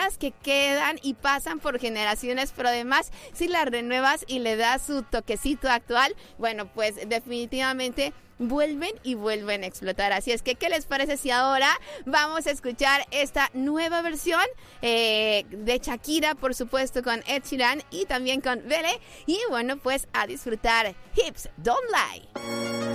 piezas que quedan y pasan por generaciones, pero además si las renuevas y le das su toquecito actual, bueno, pues definitivamente vuelven y vuelven a explotar. Así es que, ¿qué les parece si ahora vamos a escuchar esta nueva versión de Shakira, por supuesto, con Ed Sheeran y también con Bele? Y bueno, pues a disfrutar Hips Don't Lie.